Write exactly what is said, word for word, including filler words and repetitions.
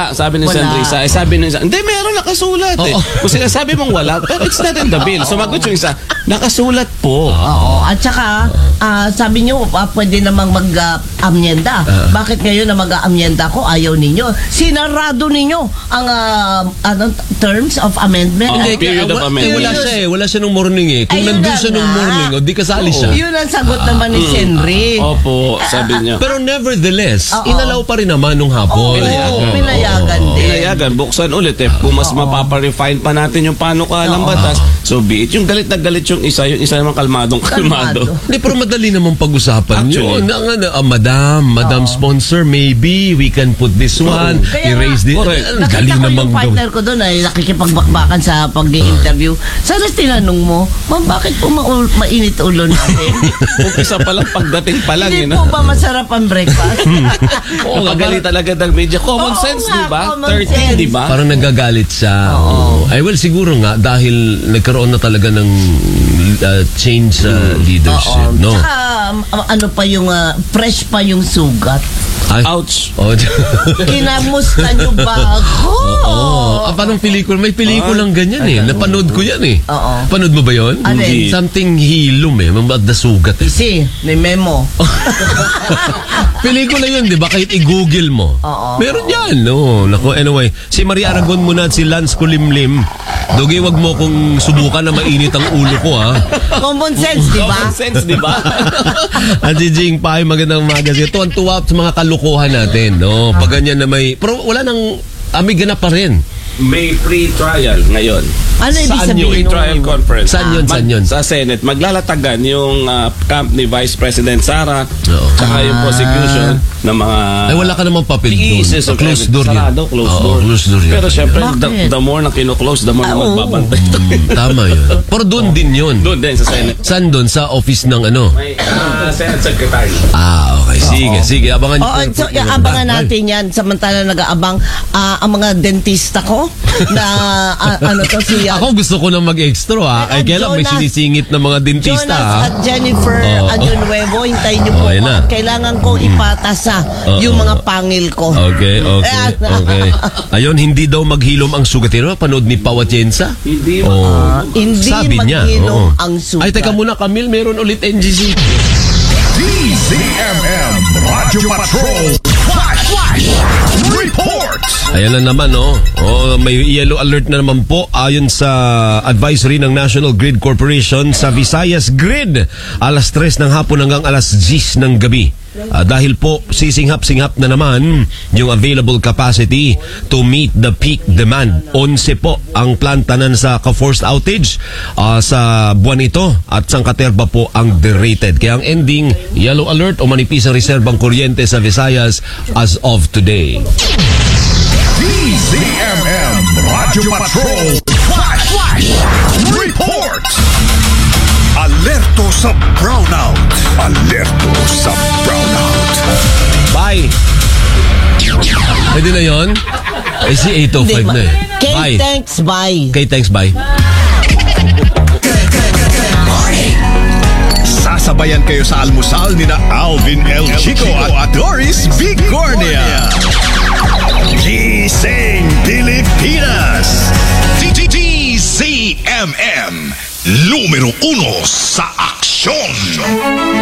wala, sabi ni Sen Risa. Eh, sabi ni isa, hindi, meron nakasulat eh. Oo. Kung sinasabi mong wala, pero it's not in the bill. Sumagot yung isa, nakasulat po. Oo. At saka, ah, sabi nyo, ah, pwede namang mag-amyenda. Bakit ngayon na mag-amyenda ko, ayaw ninyo? Sinarado ninyo ang ah, ano, terms of amendment. Oo, Ay, period of wa- amendment. eh, wala siya eh. Wala siya nung morning eh. Kung Ayun nandun na siya nung nga. morning, o di kasali siya. Yun ang sagot naman ni Senri. Opo, sabi niya. Pero nevertheless, Oo. inalaw pa rin naman nung hapon. Oo, pinayagan din. Pinayagan, buksan ulit eh. Kung mas mapapa-refine pa natin yung panukalang batas, so be it. Yung galit na galit yung isa, yung isa naman kalmadong kalmado. Kalmado. Hindi, pero madali naman pag-usapan Actually. yun. Na, na, ah, madam, madam sponsor, maybe we can put this one, Kaya erase this. correct. Ang Nakita galing ko namang yung partner ko doon ay nakikipagbakbakan sa pag-i-interview. Sana tinanong mo, ma'am, bakit po ma- mainit ulo natin? Umpisa pa lang, pagdating pa lang. Hindi Yun, po ba masarap ang breakfast? Oo, magaling talaga ng media. Common Oo sense, nga, di ba? common thirteen, sense. di ba? Parang nagagalit siya. Oo. Ay, well, siguro nga, dahil nagkaroon na talaga ng uh, change sa leadership, no? Tsaka, um, ano pa yung, ah, fresh pa yung sugat. Ay, Ouch. oh, Kinamusta nyo ba ako? oh, ah, parang pelikula. May pelikulang ganyan eh. Napanood ko yan eh. Oo. Panood mo ba yun? Ano Hindi. Something hilom eh. Mabad na sugat eh. Easy, may memo. Pelikula yun, di ba? Kahit i-google mo. Oo. Meron yan. No. Naku, anyway, si Maria Aragon muna at si Lance Kulimlim. Dogi, wag mo kung subukan na mainit ang ulo ko, ha? Common sense, di ba? Common sense, di ba? At si Jing Pai, magandang umaga. Tuwan-tuwa sa mga kalukuhan natin, no? Pag ganyan na may... Pero wala nang amig na pa rin. May free trial ngayon. Ano ibig Saan sabihin? Free nung- trial conference. Saan yun? Saan Mag- yun? Sa Senate. Maglalatagan yung ah, camp ni Vice President Sara, Oo. tsaka yung prosecution ng mga Ay, wala ka namang papel doon. pieces of Closed evidence. door yun. Sarado, closed Oo, door. closed door yun. Pero syempre, Bakit? the, the more na kino-close, the more na Ah, oo. magbabantay. Mm, tama yun. Pero doon din yun. Doon din sa Senate. Saan doon? Sa office ng ano? May ah, Senate Secretary. Ah, okay. Sige, sige. Abangan Oo, niyo. so, abangan natin yan. Samantala nag-aabang ah, ang mga dentista ko na ah, ano to si ah, Ako gusto ko na mag-extra, ha? Ay, At kailan may Jonas- sinisingit ng mga dentista, Jonas ha? at Jennifer Oo. Añonuevo. Hintayin niyo po. Okay na. Kailangan kong ipatasa Oo. yung mga pangil ko. Okay, okay, Ayan. okay. Ayun, hindi daw maghilom ang sugat. Ano, panood ni Pao Atienza? Hindi Oh. Ah, hindi Sabi niya, maghilom oo. ang sugat. Ay, teka muna, Camille, meron ulit N G C. D Z M M Radio Patrol Flash Flash Report. Ayan na naman, no? Oh, may yellow alert na naman po ayon sa advisory ng National Grid Corporation sa Visayas Grid. Alas tres ng hapon hanggang alas diyes ng gabi. Ah, dahil po sisinghap-singhap na naman yung available capacity to meet the peak demand. Onse po ang plantanan sa ka-forced outage ah, sa buwan ito at sangkaterba po ang derated. Kaya ang ending, yellow alert o manipis ang reserbang kuryente sa Visayas as of today. D Z M M Radio Patrol Flash Flash Report. Alerto sa brownout. Alerto sa brownout. Bye! Pwede na yun? Eh si eight oh five na eh. Kay Bye. thanks, bye. Okay, thanks, bye. Sasabayan kayo sa almusal ni na Alvin El Chico at Doris Bigornia. Gising Pilipinas. D Z M M. Numero uno sa aksyon.